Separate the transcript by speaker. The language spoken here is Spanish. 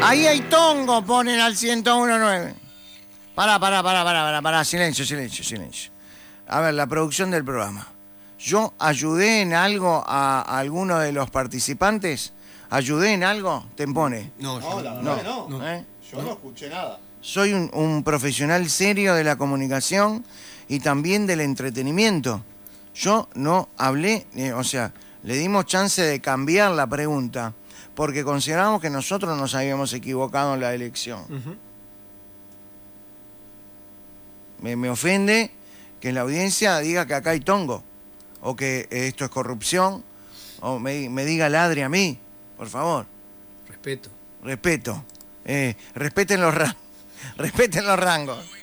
Speaker 1: Ahí hay tongo, ponen al 101.9. Pará, silencio. A ver, la producción del programa. ¿Yo ayudé en algo a alguno de los participantes? ¿Ayudé en algo? Tempone.
Speaker 2: No,
Speaker 3: la verdad
Speaker 1: No.
Speaker 3: que no.
Speaker 1: ¿Eh?
Speaker 3: Yo no escuché nada.
Speaker 1: Soy un profesional serio de la comunicación y también del entretenimiento. Yo no hablé, o sea, le dimos chance de cambiar la pregunta porque consideramos que nosotros nos habíamos equivocado en la elección. Me ofende que la audiencia diga que acá hay tongo, o que esto es corrupción, o me diga ladre a mí, por favor.
Speaker 2: Respeto.
Speaker 1: Respeto. Respeten los rangos.